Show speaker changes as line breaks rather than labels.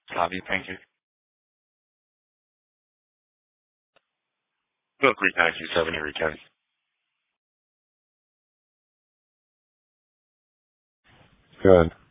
Copy. Thank you. Feel free to ask you 70 returns. Good.